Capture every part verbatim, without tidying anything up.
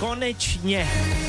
konečně.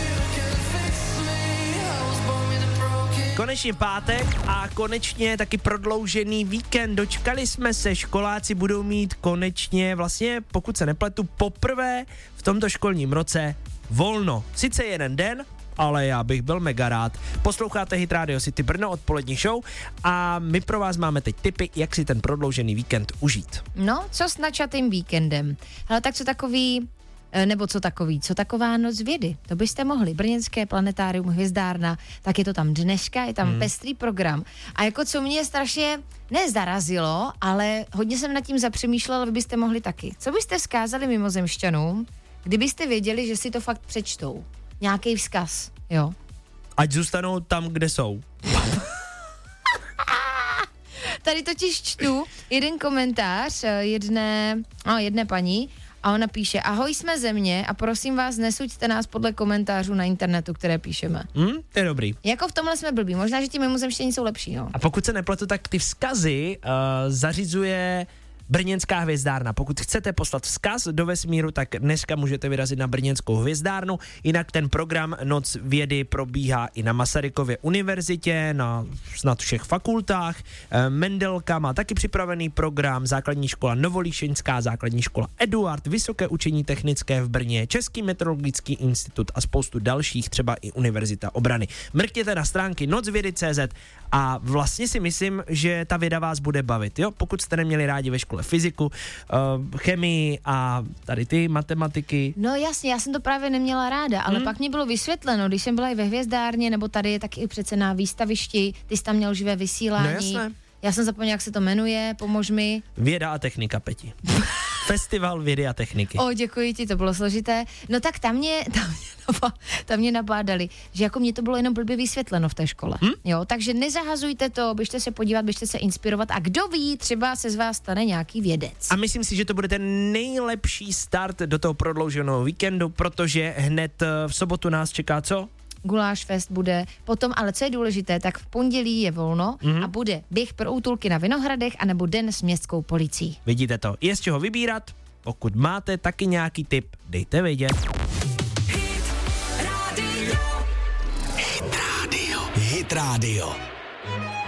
Konečně pátek a konečně taky prodloužený víkend. Dočkali jsme se, školáci budou mít konečně, vlastně pokud se nepletu, poprvé v tomto školním roce volno. Sice jeden den, ale já bych byl mega rád. Posloucháte Hit Radio City Brno, odpolední show, a my pro vás máme teď tipy, jak si ten prodloužený víkend užít. No, co s načatým víkendem? Ale tak co takový, nebo co takový, co taková noc vědy? To byste mohli. Brněnské planetárium, hvězdárna, tak je to tam dneška, je tam hmm. pestrý program. A jako co mě strašně nezarazilo, ale hodně jsem nad tím zapřemýšlela, vy byste mohli taky. Co byste vzkázali mimozemšťanům, kdybyste věděli, že si to fakt přečtou? Nějaký vzkaz, jo? Ať zůstanou tam, kde jsou. Tady totiž čtu jeden komentář jedné, no, jedné paní a ona píše: ahoj, jsme země a prosím vás, nesuďte nás podle komentářů na internetu, které píšeme. Hmm, to je dobrý. Jako v tomhle jsme blbí, možná, že ti mimozemštění jsou lepší, no. A pokud se nepletu, tak ty vzkazy uh, zařizuje Brněnská hvězdárna. Pokud chcete poslat vzkaz do vesmíru, tak dneska můžete vyrazit na Brněnskou hvězdárnu. Jinak ten program Noc vědy probíhá i na Masarykově univerzitě, na snad všech fakultách. Mendelka má taky připravený program, základní škola Novolíšeňská, základní škola Eduard, Vysoké učení technické v Brně, Český meteorologický institut a spoustu dalších, třeba i Univerzita obrany. Mrkněte na stránky nocvědy tečka cé zet a vlastně si myslím, že ta věda vás bude bavit. Jo? Pokud jste neměli rádi ve škole fyziku, uh, chemii a tady ty matematiky. No jasně, já jsem to právě neměla ráda, ale hmm. pak mi bylo vysvětleno, když jsem byla i ve hvězdárně, nebo tady je taky přece na výstavišti, ty jsi tam měl živé vysílání. No jasné. Já jsem zapomněla, jak se to jmenuje, pomož mi. Věda a technika, Peti. Festival vědy a techniky. O, děkuji ti, to bylo složité. No tak tam mě, tam mě, napá, tam mě nabádali, že jako mě to bylo jenom blbě vysvětleno v té škole. Hm? Jo, takže nezahazujte to, běžte se podívat, běžte se inspirovat a kdo ví, třeba se z vás stane nějaký vědec. A myslím si, že to bude ten nejlepší start do toho prodlouženého víkendu, protože hned v sobotu nás čeká co? Guláš fest bude potom, ale co je důležité, tak v pondělí je volno mm-hmm. a bude běh pro útulky na Vinohradech anebo den s městskou policií. Vidíte to, je z čeho vybírat, pokud máte taky nějaký tip, dejte vědět. Hit Radio. Hit Radio. Hit Radio.